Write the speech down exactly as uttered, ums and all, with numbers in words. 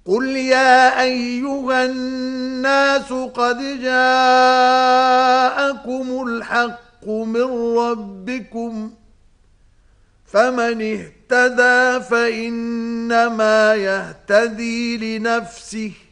قل يا أيها الناس قد جاءكم الحق من ربكم فمن اهتدى فإنما يهتدي لنفسه